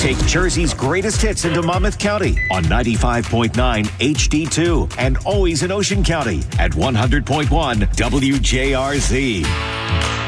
Take Jersey's greatest hits into Monmouth County on 95.9 HD2 and always in Ocean County at 100.1 WJRZ.